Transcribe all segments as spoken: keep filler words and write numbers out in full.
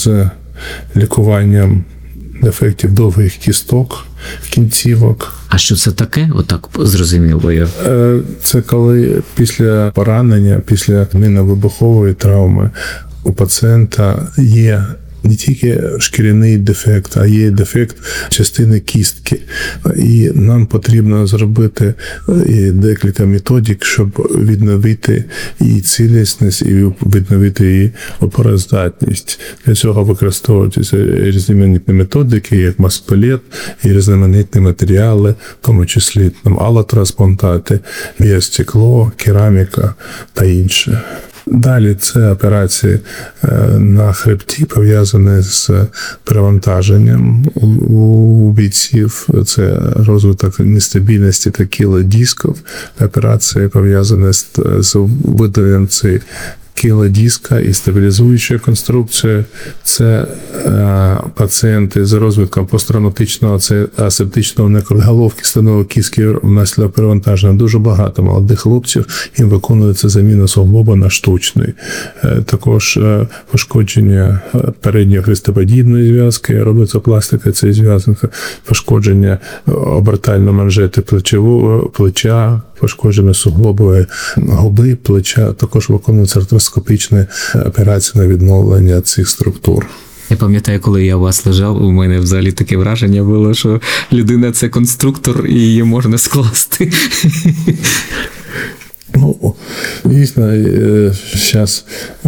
з лікуванням дефектів довгих кісток, кінцівок. А що це таке? Отак зрозуміло я. Це коли після поранення, після мінно-вибухової травми у пацієнта є не тільки шкіряний дефект, а є дефект частини кістки. І нам потрібно зробити декілька методик, щоб відновити її цілісність і відновити її опороздатність. Для цього використовуються різноманітні методики, як маскулет і різноманітні матеріали, в тому числі там алотрансплантати, біостекло, кераміка та інше. Далі це операції на хребті, пов'язані з перевантаженням у бійців. Це розвиток нестабільності та кілодисків. Операції пов'язані з видаленням кілодиска і стабілізуючою конструкцією. Це е, пацієнти з розвитком посттравматичного асептичного некроголовки станової кістки внаслідок перевантаження. Дуже багато молодих хлопців, їм виконується заміна суглоба на штучний. Е, також е, пошкодження передньої хрестоподібної зв'язки, робиться пластика цієї зв'язки, пошкодження обертальної манжети плечового плеча, пошкодження суглобової губи, плеча, також виконується артроскопічні операції на відновлення цих структур. Я пам'ятаю, коли я у вас лежав, у мене взагалі таке враження було, що людина – це конструктор, і її можна скласти. Ну, дійсно, зараз,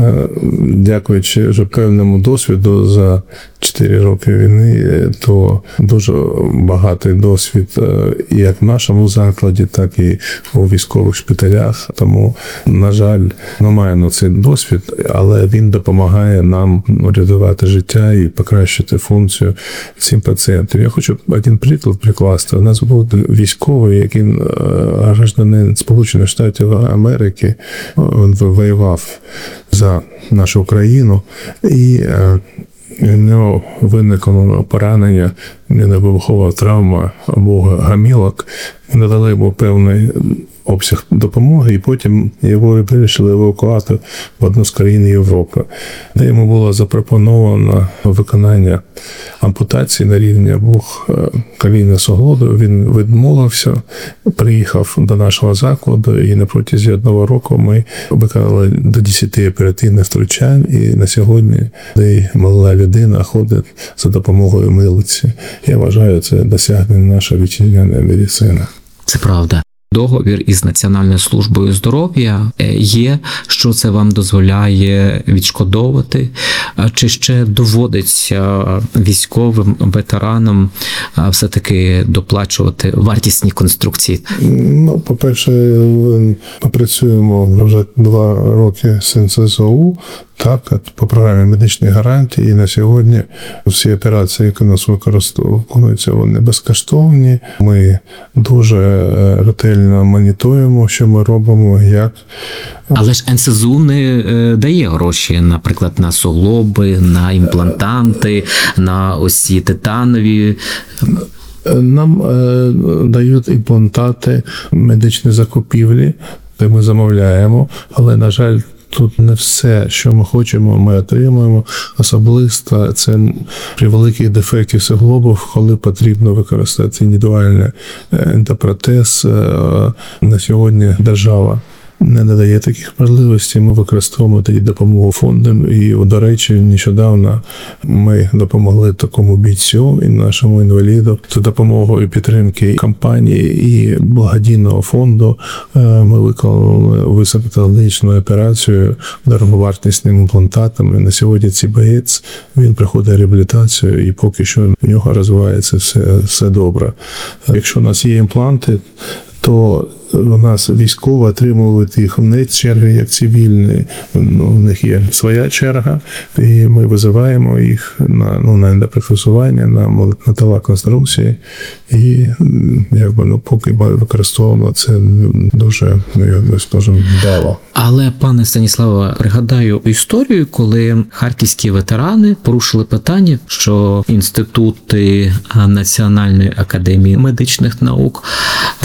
дякуючи вже певному досвіду за чотири роки війни, то дуже багатий досвід як в нашому закладі, так і у військових шпиталях. Тому, на жаль, ми маємо цей досвід, але він допомагає нам рятувати життя і покращити функцію цим пацієнтам. Я хочу один приклад прикласти. У нас був військовий, який гражданин Сполучених Штатів Америки, він воював за нашу країну, і у нього виникло поранення, мінно-вибухова травма обох гомілок. Надали йому певний обсяг допомоги, і потім його вирішили евакуати в одну з країн Європи, де йому було запропоновано виконання ампутації на рівні обох колінних суглобів. Він відмовився, приїхав до нашого закладу, і на протязі одного року ми виконали до десяти оперативних втручань, і на сьогодні молода людина ходить за допомогою милиці. Я вважаю, це досягнення нашої вітчизняної медицини. Це правда. Договір із Національною службою здоров'я є, що це вам дозволяє відшкодовувати, чи ще доводиться військовим ветеранам все-таки доплачувати вартісні конструкції? Ну, по-перше, ми працюємо вже два роки з ен ес ес о у, так, по програмі медичних гарантій, і на сьогодні всі операції, які у нас використовуються, вони безкоштовні. Ми дуже ретельно моніторуємо, що ми робимо, як. Але ж ен ес ес у не дає гроші, наприклад, на суглоби, на імплантанти, на ось ці титанові. Нам е, дають імплантати, медичні закупівлі, де ми замовляємо, але, на жаль, тут не все, що ми хочемо, ми отримуємо. Особливо це при великих дефектах суглобів, коли потрібно використати індивідуальний ендопротез. На сьогодні держава не надає таких можливостей, ми використовуємо тоді допомогу фондам. І, до речі, нещодавно ми допомогли такому бійцю і нашому інваліду. З допомогою підтримки компанії і благодійного фонду ми виконали високотехнологічну операцію дороговартісним імплантатом. І на сьогодні цей боєць, він проходить реабілітацію, і поки що в нього розвивається все, все добре. Якщо у нас є імпланти, то у нас військові отримують їх не черги, як цивільні. Ну, у них є своя черга, і ми визиваємо їх на, ну, на ендопротезування, на металова конструкції. І якби, ну, поки використовуємо це дуже, ну, скажімо, вдало. Але, пане Станіславе, пригадаю історію, коли харківські ветерани порушили питання, що інститути Національної академії медичних наук просять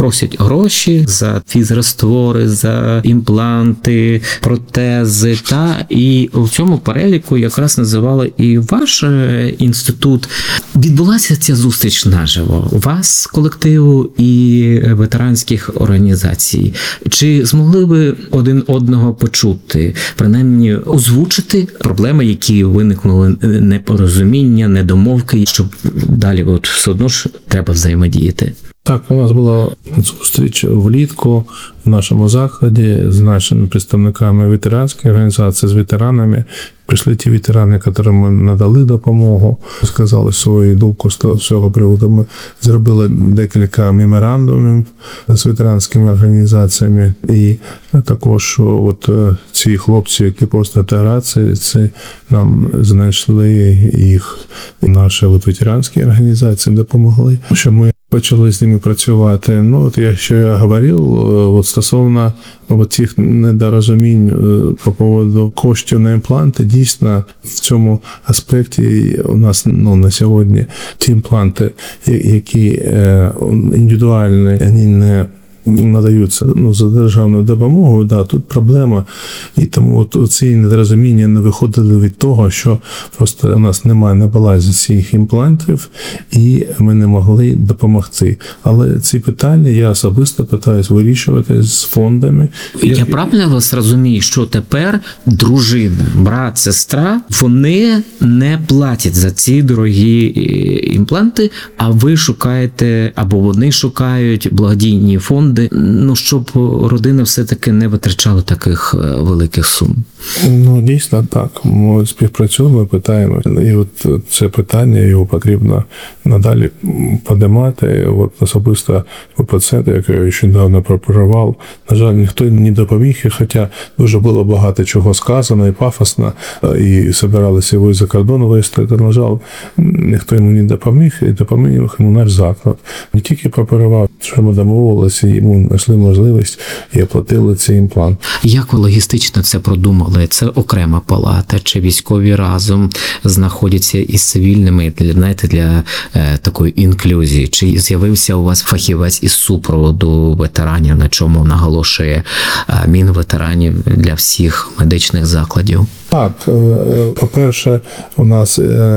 гроші за фізраствори, за імпланти, протези. Та і в цьому переліку якраз називали і ваш е, інститут. Відбулася ця зустріч наживо у вас, колективу, і ветеранських організацій. Чи змогли ви один одного почути, принаймні озвучити проблеми, які виникнули, непорозуміння, недомовки, щоб далі от все одно ж треба взаємодіяти? Так, у нас була зустріч влітку в нашому закладі з нашими представниками ветеранської організації, з ветеранами. Прийшли ті ветерани, яким ми надали допомогу, сказали свою думку з цього приводу. Ми зробили декілька меморандумів з ветеранськими організаціями. І також от ці хлопці, які після операції, це нам знайшли їх, наші от ветеранські організації допомогли, що ми почали з ними працювати. Ну, от я ще я говорив, от стосовно от цих недорозумінь по поводу коштів на імпланти, дійсно в цьому аспекті у нас ну, на сьогодні ті імпланти, які індивідуальні, вони не надаються ну, за державною допомогою, да, тут проблема. І тому от ці недорозуміння не виходили від того, що просто у нас немає на балансі цих імплантів, і ми не могли допомогти. Але ці питання я особисто питаюсь вирішувати з фондами. Я, я правильно вас розумію, що тепер дружина, брат, сестра, вони не платять за ці дорогі імпланти, а ви шукаєте, або вони шукають благодійні фонди, ну, щоб родина все-таки не витрачала таких великих сум. Ну, дійсно так. Ми співпрацюємо, питаємо. І от це питання, його потрібно надалі подимати. От особисто у пацієнта, який я ще недавно пропорував, на жаль, ніхто не допоміг, хоча дуже було багато чого сказано і пафосно, і збиралися його за кордон вивезти, то, на жаль, ніхто йому не допоміг, і допоміг йому наш заклад. Не тільки пропорував, що ми домовилися, і йому знайшли можливість і оплатили цей імплант. Як ви логістично це продумали? Це окрема палата, чи військові разом знаходяться із цивільними для, знаєте, для е, такої інклюзії? Чи з'явився у вас фахівець із супроводу ветеранів, на чому наголошує е, Мінветеранів для всіх медичних закладів? Так, по-перше, у нас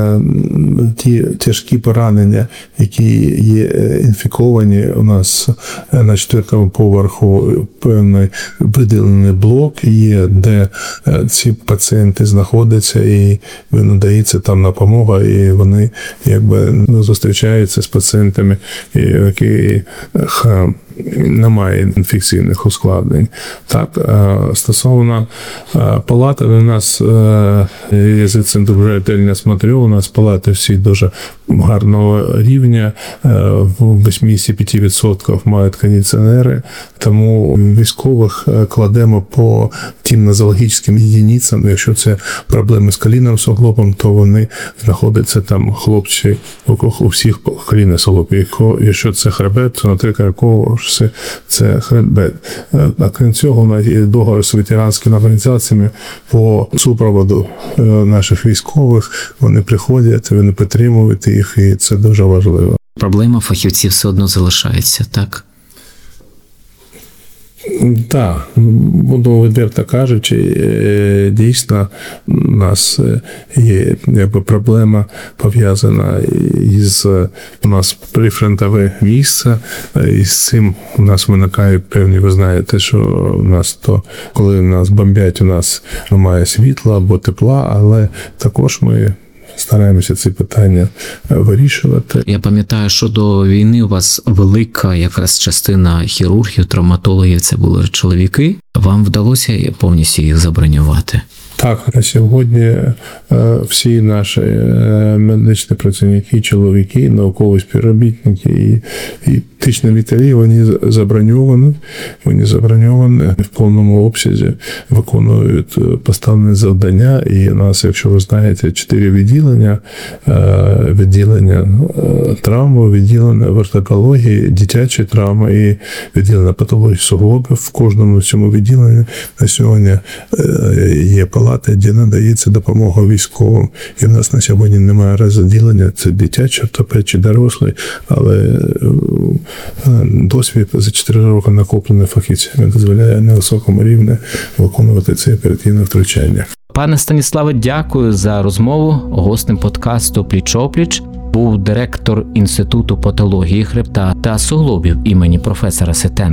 ті тяжкі поранення, які є інфіковані, у нас на четвертому поверху певний виділений блок є, де ці пацієнти знаходяться і надається там допомога, і вони якби зустрічаються з пацієнтами, які немає інфекційних ускладнень. Так, стосовно палати, у нас, я за цим дуже ретельно смотрю, у нас палати всі дуже гарного рівня, в вісімдесят п'ять відсотків мають кондиціонери, тому військових кладемо по тим нозологічним єдиницям. Якщо це проблеми з колінним суглобом, то вони знаходяться там, хлопці, у всіх колінний суглоб. Якщо це хребет, то внутрі якого це, це хребет. А крім цього, у нас є договір з ветеранськими організаціями по супроводу наших військових. Вони приходять, вони підтримують їх, і це дуже важливо. Проблема фахівців все одно залишається, так? Так, буду відверто кажучи, дійсно у нас є якби проблема пов'язана із у нас прифронтове місце, і з цим у нас виникають певні, ви знаєте, що у нас то, коли нас бомбять, у нас немає світла або тепла, але також ми стараємося ці питання вирішувати. Я пам'ятаю, що до війни у вас велика якраз частина хірургів, травматологів, це були чоловіки. Вам вдалося повністю їх забронювати? Так, на сьогодні всі наші медичні працівники, чоловіки, наукові співробітники і, і тичні лікарі, вони заброньовані, вони заброньовані в повному обсязі, виконують поставлені завдання. І у нас, якщо ви знаєте, чотири відділення, відділення травми, відділення ортопедії, дитячої травми і відділення патології суглобів. В кожному цьому відділенні на сьогодні є палати, де надається допомога військовим. І в нас на сьогодні немає розділення, це дитячі ортопед чи дорослий, але досвід за чотири роки накоплений фахівцями дозволяє на високому рівні виконувати ці оперативне втручання. Пане Станіславе, дякую за розмову. Гостем подкасту «Пліч-опліч» був директор Інституту патології хребта та суглобів імені професора Сетена